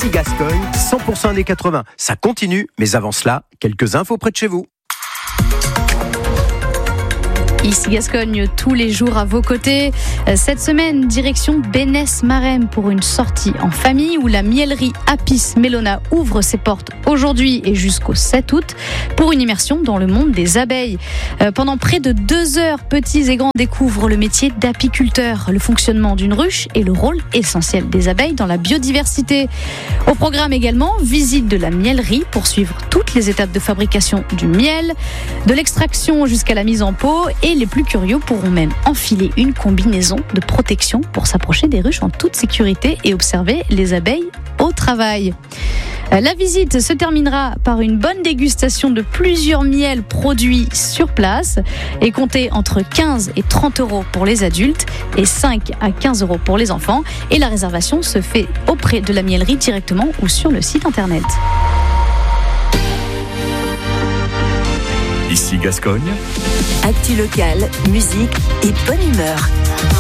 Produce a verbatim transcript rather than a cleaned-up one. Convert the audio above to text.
Ici Gascogne, cent pour cent années quatre-vingts. Ça continue, mais avant cela, quelques infos près de chez vous. Ici Gascogne, tous les jours à vos côtés. Cette semaine, direction Bénesse-Marem pour une sortie en famille où la mielerie Apis Mellona ouvre ses portes aujourd'hui et jusqu'au sept août pour une immersion dans le monde des abeilles. Pendant près de deux heures, petits et grands découvrent le métier d'apiculteur, le fonctionnement d'une ruche et le rôle essentiel des abeilles dans la biodiversité. Au programme également, visite de la mielerie pour suivre toutes les étapes de fabrication du miel, de l'extraction jusqu'à la mise en pot, et les plus curieux pourront même enfiler une combinaison de protection pour s'approcher des ruches en toute sécurité et observer les abeilles au travail. La visite se terminera par une bonne dégustation de plusieurs miels produits sur place et comptez entre quinze et trente euros pour les adultes et cinq à quinze euros pour les enfants. Et la réservation se fait auprès de la mielerie directement ou sur le site internet. Ici Gascogne. Actu locale, musique et bonne humeur.